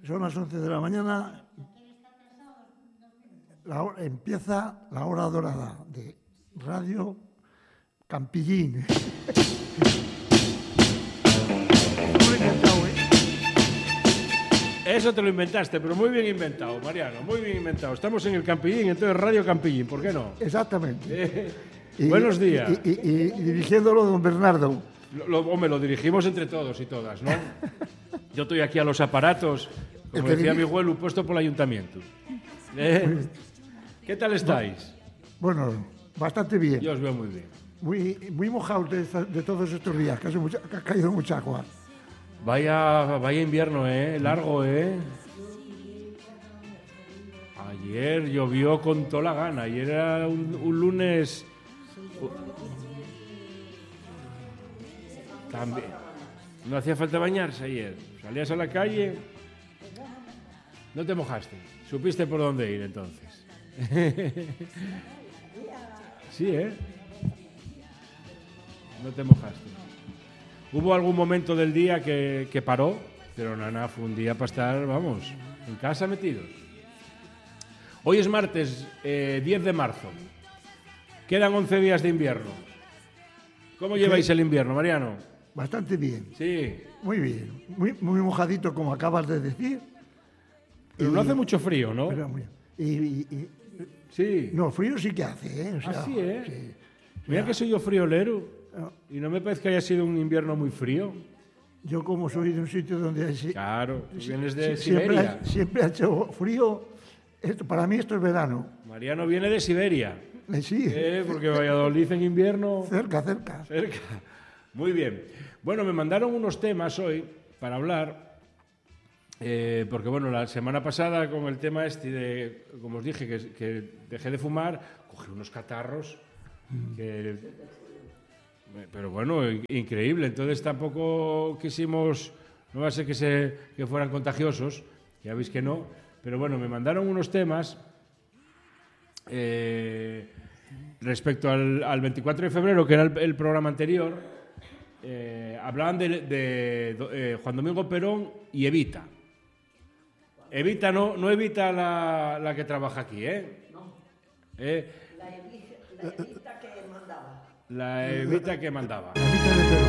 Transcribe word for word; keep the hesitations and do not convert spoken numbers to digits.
Son las once de la mañana. La hora, empieza la hora dorada de Radio Campillín. Eso te lo inventaste, pero muy bien inventado, Mariano, muy bien inventado. Estamos en el Campillín, entonces Radio Campillín, ¿por qué no? Exactamente. Eh, y, buenos días. Y, y, y, y dirigiéndolo don Bernardo. Lo, lo, hombre, lo dirigimos entre todos y todas, ¿no? Yo estoy aquí a los aparatos, como decía mi abuelo, puesto por el ayuntamiento. ¿Eh? ¿Qué tal estáis? Bueno, bastante bien. Yo os veo muy bien. Muy, muy mojados de, de todos estos días, que, mucha, que ha caído mucha agua. Vaya, vaya invierno, ¿eh? Largo, ¿eh? Ayer llovió con toda la gana. Ayer era un, un lunes... También. No hacía falta bañarse ayer. Salías a la calle... No te mojaste. Supiste por dónde ir, entonces. Sí, ¿eh? No te mojaste. Hubo algún momento del día que, que paró, pero nada, fue un día para estar, vamos, en casa metidos. Hoy es martes, eh, diez de marzo. Quedan once días de invierno. ¿Cómo lleváis el invierno, Mariano? Bastante bien. Sí. Muy bien. Muy, muy mojadito, como acabas de decir. Pero y, no hace mucho frío, ¿no? Pero muy, y, y, y, sí. No, frío sí que hace, ¿eh? O sea, Así, ¿eh? Sí. Mira que soy yo friolero. Y no me parece que haya sido un invierno muy frío. Yo, como soy de un sitio donde hay... Claro, tú vienes de siempre Siberia. Ha, siempre ha hecho frío. Esto, para mí esto es verano. Mariano viene de Siberia. Eh, sí. Eh, porque Valladolid en invierno... Cerca, cerca. Cerca. Muy bien. Bueno, me mandaron unos temas hoy para hablar, eh, porque bueno, la semana pasada con el tema este de, como os dije, que, que dejé de fumar, cogí unos catarros que... Pero bueno, increíble. Entonces tampoco quisimos, no va a ser que, se, que fueran contagiosos, ya veis que no, pero bueno, me mandaron unos temas eh, respecto al, al veinticuatro de febrero, que era el, el programa anterior, eh, hablaban de, de, de eh, Juan Domingo Perón y Evita. Evita no, no Evita la, la que trabaja aquí, ¿eh? No. ¿Eh? La, Evita, la Evita que mandaba. La Evita que mandaba. La Evita de Perón.